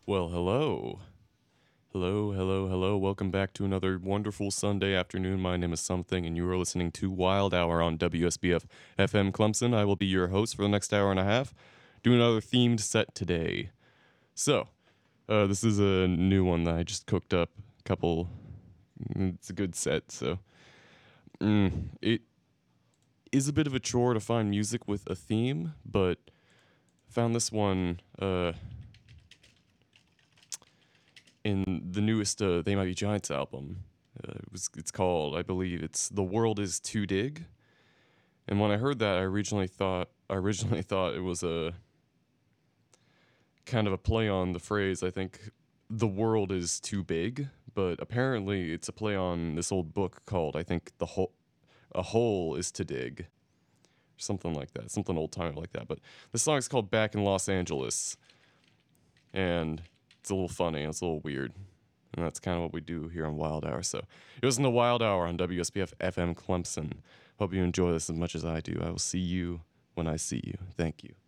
Well, hello. Hello, hello, hello. Welcome back to another wonderful Sunday afternoon. My name is Something, and you are listening to Wild Hour on WSBF FM Clemson. I will be your host for the next hour and a half, doing another themed set today. So, this is a new one that I just cooked up. It's a good set, so. It is a bit of a chore to find music with a theme, but found this one, in the newest They Might Be Giants album. It's called, I believe, it's "The World Is Too Dig." And when I heard that, I originally thought it was a kind of a play on the phrase. I think the world is too big, but apparently it's a play on this old book called, I think, a hole is to dig, something like that, something old time like that. But the song is called "Back in Los Angeles," and it's a little funny. It's a little weird. And that's kind of what we do here on Wild Hour. So it was in the Wild Hour on WSBF FM Clemson. Hope you enjoy this as much as I do. I will see you when I see you. Thank you.